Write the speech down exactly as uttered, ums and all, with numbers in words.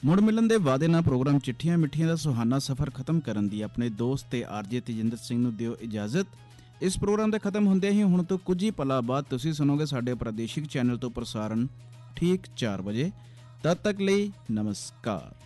ਮੁੜ ਮਿਲਣ ਦੇ ਵਾਅਦੇ ਨਾਲ ਪ੍ਰੋਗਰਾਮ ਚਿੱਠੀਆਂ ਮਿੱਠੀਆਂ ਦਾ ਸੁਹਾਨਾ ਸਫ਼ਰ ਖਤਮ ਕਰਨ ਦੀ ਆਪਣੇ ਦੋਸਤ ਤੇ ਆਰਜੇ ਤੇਜਿੰਦਰ ਸਿੰਘ ਨੂੰ ਦਿਓ ਇਜਾਜ਼ਤ। ਇਸ ਪ੍ਰੋਗਰਾਮ ਦੇ ਖਤਮ ਹੁੰਦਿਆਂ ਹੀ ਹੁਣ ਤੋਂ ਕੁਝ ਹੀ ਪਲਾਂ ਬਾਅਦ ਤੁਸੀਂ ਸੁਣੋਗੇ ਸਾਡੇ ਪ੍ਰਾਦੇਸ਼ਿਕ ਚੈਨਲ ਤੋਂ ਪ੍ਰਸਾਰਣ ਠੀਕ ਚਾਰ ਵਜੇ। ਤਦ ਤੱਕ ਲਈ ਨਮਸਕਾਰ।